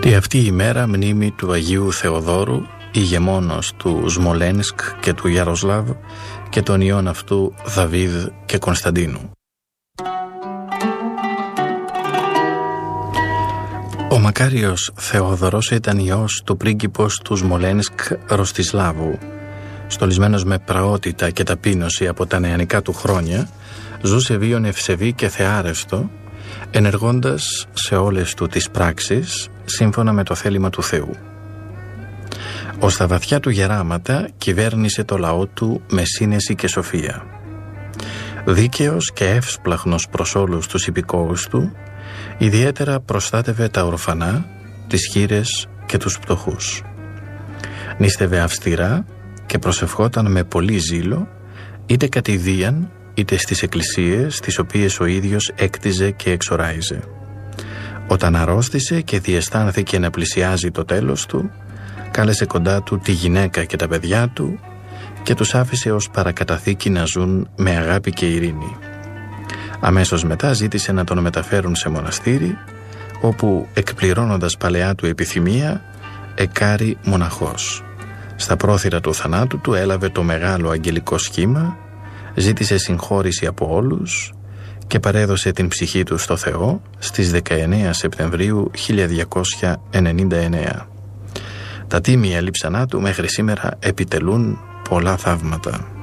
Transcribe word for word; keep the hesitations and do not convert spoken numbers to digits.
Τη αυτή η μέρα μνήμη του Αγίου Θεοδόρου, ηγεμόνος του Σμολένσκ και του Ιαροσλάβ και των ιών αυτού Δαβίδ και Κωνσταντίνου. Ο μακάριος Θεόδωρος ήταν ιός του πρίγκιπος του Σμολένσκ Ροστισλάβου. Στολισμένος με πραότητα και ταπείνωση από τα νεανικά του χρόνια, ζούσε βίον ευσεβή και θεάρεστο, ενεργώντας σε όλες του τις πράξεις σύμφωνα με το θέλημα του Θεού. Ως τα βαθιά του γεράματα κυβέρνησε το λαό του με σύνεση και σοφία. Δίκαιος και εύσπλαχνος προς όλους τους υπηκόους του, ιδιαίτερα προστάτευε τα ορφανά, τις χήρες και τους πτωχούς. Νίστευε αυστηρά και προσευχόταν με πολύ ζήλο, είτε κατηδίαν είτε στις εκκλησίες τις οποίες ο ίδιος έκτιζε και εξοράιζε. Όταν αρρώστησε και διαισθάνθηκε να πλησιάζει το τέλος του, κάλεσε κοντά του τη γυναίκα και τα παιδιά του και τους άφησε ως παρακαταθήκη να ζουν με αγάπη και ειρήνη. Αμέσως μετά ζήτησε να τον μεταφέρουν σε μοναστήρι, όπου εκπληρώνοντας παλαιά του επιθυμία εκάρει μοναχός. Στα πρόθυρα του θανάτου του έλαβε το μεγάλο αγγελικό σχήμα, ζήτησε συγχώρηση από όλους και παρέδωσε την ψυχή του στο Θεό στις δεκαεννέα Σεπτεμβρίου χίλια διακόσια ενενήντα εννέα. Τα τίμια λείψανά του μέχρι σήμερα επιτελούν πολλά θαύματα.